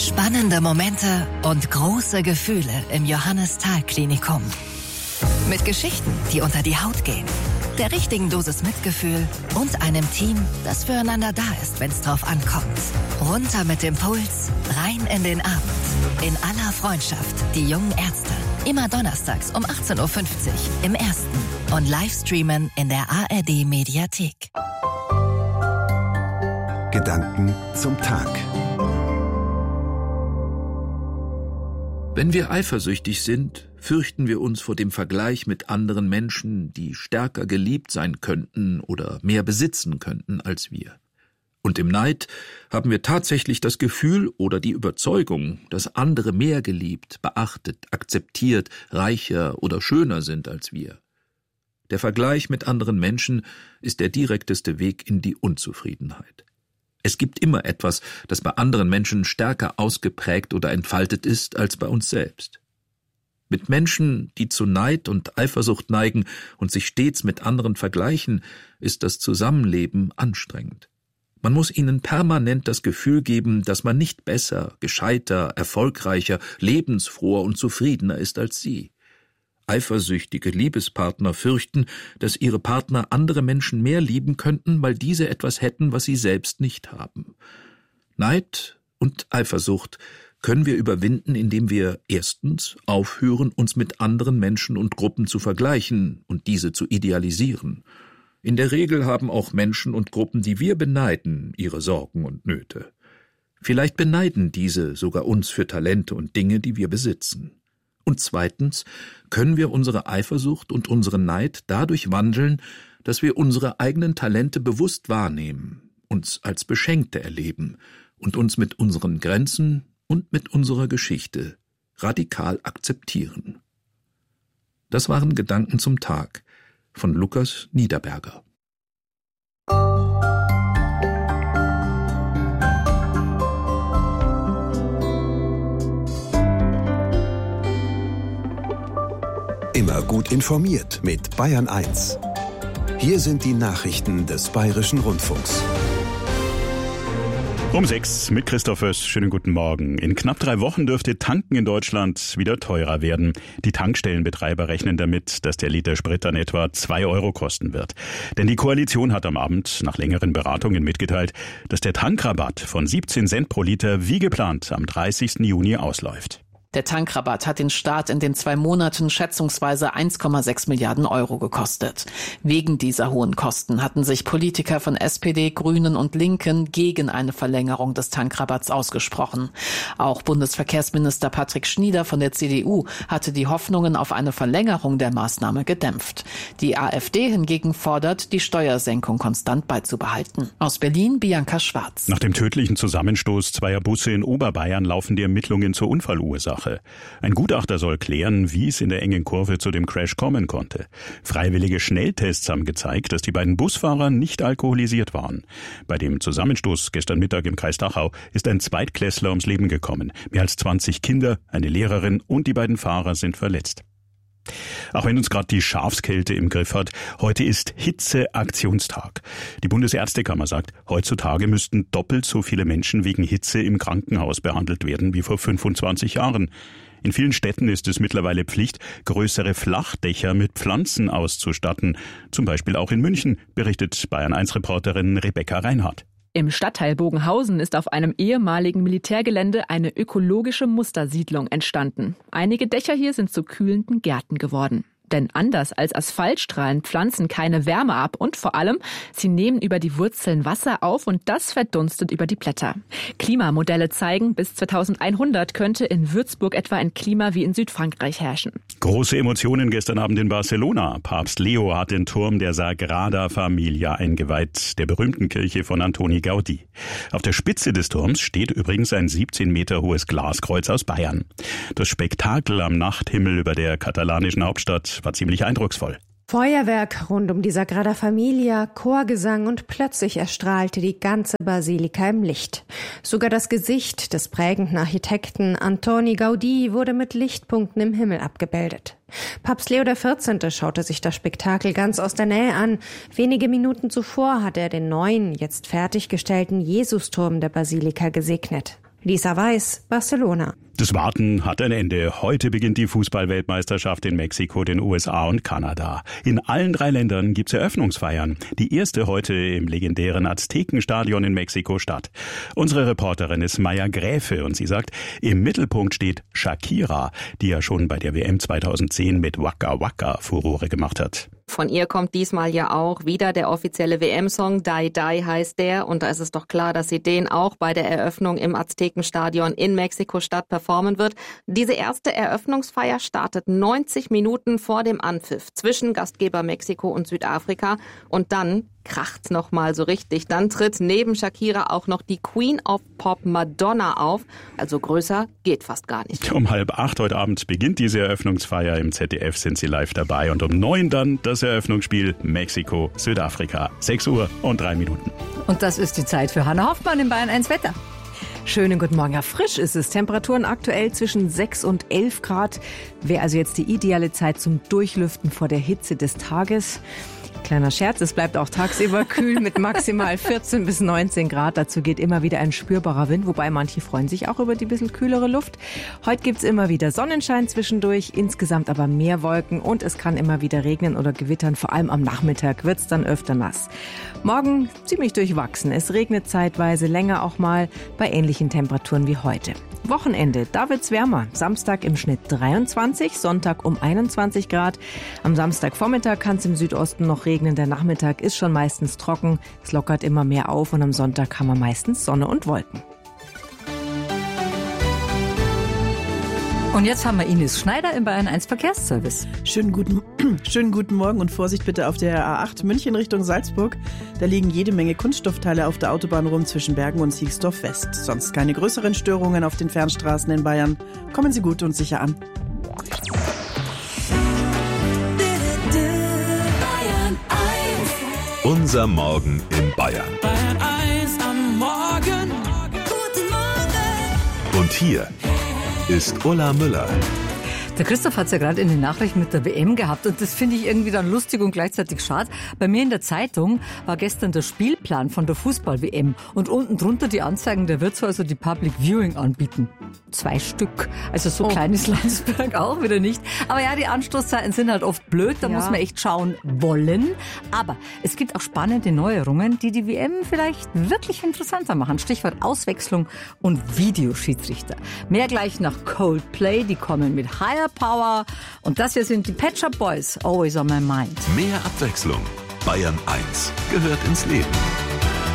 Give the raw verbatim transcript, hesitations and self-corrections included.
Spannende Momente und große Gefühle im Johannes-Thal-Klinikum. Mit Geschichten, die unter die Haut gehen, der richtigen Dosis Mitgefühl und einem Team, das füreinander da ist, wenn es drauf ankommt. Runter mit dem Puls, rein in den Abend. In aller Freundschaft, die jungen Ärzte. Immer donnerstags um achtzehn Uhr fünfzig im Ersten und Livestreamen in der A R D-Mediathek. Gedanken zum Tag. Wenn wir eifersüchtig sind, fürchten wir uns vor dem Vergleich mit anderen Menschen, die stärker geliebt sein könnten oder mehr besitzen könnten als wir. Und im Neid haben wir tatsächlich das Gefühl oder die Überzeugung, dass andere mehr geliebt, beachtet, akzeptiert, reicher oder schöner sind als wir. Der Vergleich mit anderen Menschen ist der direkteste Weg in die Unzufriedenheit. Es gibt immer etwas, das bei anderen Menschen stärker ausgeprägt oder entfaltet ist als bei uns selbst. Mit Menschen, die zu Neid und Eifersucht neigen und sich stets mit anderen vergleichen, ist das Zusammenleben anstrengend. Man muss ihnen permanent das Gefühl geben, dass man nicht besser, gescheiter, erfolgreicher, lebensfroher und zufriedener ist als sie. Eifersüchtige Liebespartner fürchten, dass ihre Partner andere Menschen mehr lieben könnten, weil diese etwas hätten, was sie selbst nicht haben. Neid und Eifersucht können wir überwinden, indem wir erstens aufhören, uns mit anderen Menschen und Gruppen zu vergleichen und diese zu idealisieren. In der Regel haben auch Menschen und Gruppen, die wir beneiden, ihre Sorgen und Nöte. Vielleicht beneiden diese sogar uns für Talente und Dinge, die wir besitzen. Und zweitens können wir unsere Eifersucht und unseren Neid dadurch wandeln, dass wir unsere eigenen Talente bewusst wahrnehmen, uns als Beschenkte erleben und uns mit unseren Grenzen und mit unserer Geschichte radikal akzeptieren. Das waren Gedanken zum Tag von Lukas Niederberger. Immer gut informiert mit Bayern eins. Hier sind die Nachrichten des Bayerischen Rundfunks. Um sechs mit Christoph Oess. Schönen guten Morgen. In knapp drei Wochen dürfte Tanken in Deutschland wieder teurer werden. Die Tankstellenbetreiber rechnen damit, dass der Liter Sprit dann etwa zwei Euro kosten wird. Denn die Koalition hat am Abend nach längeren Beratungen mitgeteilt, dass der Tankrabatt von siebzehn Cent pro Liter wie geplant am dreißigsten Juni ausläuft. Der Tankrabatt hat den Staat in den zwei Monaten schätzungsweise eins Komma sechs Milliarden Euro gekostet. Wegen dieser hohen Kosten hatten sich Politiker von S P D, Grünen und Linken gegen eine Verlängerung des Tankrabatts ausgesprochen. Auch Bundesverkehrsminister Patrick Schnieder von der C D U hatte die Hoffnungen auf eine Verlängerung der Maßnahme gedämpft. Die AfD hingegen fordert, die Steuersenkung konstant beizubehalten. Aus Berlin Bianca Schwarz. Nach dem tödlichen Zusammenstoß zweier Busse in Oberbayern laufen die Ermittlungen zur Unfallursache. Ein Gutachter soll klären, wie es in der engen Kurve zu dem Crash kommen konnte. Freiwillige Schnelltests haben gezeigt, dass die beiden Busfahrer nicht alkoholisiert waren. Bei dem Zusammenstoß gestern Mittag im Kreis Dachau ist ein Zweitklässler ums Leben gekommen. Mehr als zwanzig Kinder, eine Lehrerin und die beiden Fahrer sind verletzt. Auch wenn uns gerade die Schafskälte im Griff hat, heute ist Hitzeaktionstag. Die Bundesärztekammer sagt, heutzutage müssten doppelt so viele Menschen wegen Hitze im Krankenhaus behandelt werden wie vor fünfundzwanzig Jahren. In vielen Städten ist es mittlerweile Pflicht, größere Flachdächer mit Pflanzen auszustatten. Zum Beispiel auch in München, berichtet Bayern eins Reporterin Rebecca Reinhardt. Im Stadtteil Bogenhausen ist auf einem ehemaligen Militärgelände eine ökologische Mustersiedlung entstanden. Einige Dächer hier sind zu kühlenden Gärten geworden. Denn anders als Asphalt strahlen Pflanzen keine Wärme ab und vor allem, sie nehmen über die Wurzeln Wasser auf und das verdunstet über die Blätter. Klimamodelle zeigen, bis zweitausendeinhundert könnte in Würzburg etwa ein Klima wie in Südfrankreich herrschen. Große Emotionen gestern Abend in Barcelona. Papst Leo hat den Turm der Sagrada Familia eingeweiht, der berühmten Kirche von Antoni Gaudí. Auf der Spitze des Turms steht übrigens ein siebzehn Meter hohes Glaskreuz aus Bayern. Das Spektakel am Nachthimmel über der katalanischen Hauptstadt war ziemlich eindrucksvoll. Feuerwerk rund um die Sagrada Familia, Chorgesang und plötzlich erstrahlte die ganze Basilika im Licht. Sogar das Gesicht des prägenden Architekten Antoni Gaudí wurde mit Lichtpunkten im Himmel abgebildet. Papst Leo der vierzehnte schaute sich das Spektakel ganz aus der Nähe an. Wenige Minuten zuvor hatte er den neuen, jetzt fertiggestellten Jesusturm der Basilika gesegnet. Lisa Weiß, Barcelona. Das Warten hat ein Ende. Heute beginnt die Fußball-Weltmeisterschaft in Mexiko, den U S A und Kanada. In allen drei Ländern gibt's Eröffnungsfeiern. Die erste heute im legendären Aztekenstadion in Mexiko-Stadt. Unsere Reporterin ist Maya Gräfe und sie sagt, im Mittelpunkt steht Shakira, die ja schon bei der W M zweitausendzehn mit Waka Waka Furore gemacht hat. Von ihr kommt diesmal ja auch wieder der offizielle W M-Song, Die Die heißt der. Und da ist es doch klar, dass sie den auch bei der Eröffnung im Aztekenstadion in Mexiko-Stadt performen wird. Diese erste Eröffnungsfeier startet neunzig Minuten vor dem Anpfiff zwischen Gastgeber Mexiko und Südafrika. Und dann kracht's noch mal so richtig. Dann tritt neben Shakira auch noch die Queen of Pop Madonna auf. Also größer geht fast gar nicht. Um halb acht heute Abend beginnt diese Eröffnungsfeier. Im Z D F sind sie live dabei. Und um neun dann das Eröffnungsspiel Mexiko, Südafrika. sechs Uhr und drei Minuten. Und das ist die Zeit für Hanna Hoffmann im Bayern eins Wetter. Schönen guten Morgen. Ja, frisch ist es. Temperaturen aktuell zwischen sechs und elf Grad. Wäre also jetzt die ideale Zeit zum Durchlüften vor der Hitze des Tages. Kleiner Scherz, es bleibt auch tagsüber kühl mit maximal vierzehn bis neunzehn Grad. Dazu geht immer wieder ein spürbarer Wind, wobei manche freuen sich auch über die bisschen kühlere Luft. Heute gibt's immer wieder Sonnenschein zwischendurch, insgesamt aber mehr Wolken und es kann immer wieder regnen oder gewittern. Vor allem am Nachmittag wird's dann öfter nass. Morgen ziemlich durchwachsen. Es regnet zeitweise länger auch mal bei ähnlichen Temperaturen wie heute. Wochenende, da wird's wärmer. Samstag im Schnitt dreiundzwanzig, Sonntag um einundzwanzig Grad. Am Samstagvormittag kann es im Südosten noch regnen. Der Nachmittag ist schon meistens trocken. Es lockert immer mehr auf und am Sonntag haben wir meistens Sonne und Wolken. Und jetzt haben wir Ines Schneider im Bayern eins Verkehrsservice. Schönen guten, schönen guten Morgen und Vorsicht bitte auf der A acht München Richtung Salzburg. Da liegen jede Menge Kunststoffteile auf der Autobahn rum zwischen Bergen und Siegsdorf West. Sonst keine größeren Störungen auf den Fernstraßen in Bayern. Kommen Sie gut und sicher an. Unser Morgen in Bayern. Bayern eins am Morgen. Guten Morgen. Und hier ist Ulla Müller. Der Christoph hat's ja gerade in den Nachrichten mit der W M gehabt und das finde ich irgendwie dann lustig und gleichzeitig schade. Bei mir in der Zeitung war gestern der Spielplan von der Fußball-W M und unten drunter die Anzeigen, der wird so also die Public Viewing anbieten. Zwei Stück. Also so oh. klein ist Landsberg auch wieder nicht. Aber ja, die Anstoßzeiten sind halt oft blöd, da ja. muss man echt schauen wollen. Aber es gibt auch spannende Neuerungen, die die W M vielleicht wirklich interessanter machen. Stichwort Auswechslung und Videoschiedsrichter. Mehr gleich nach Coldplay, die kommen mit Higher Power. Und das hier sind die Pet Shop Boys, Always on My Mind. Mehr Abwechslung. Bayern eins gehört ins Leben.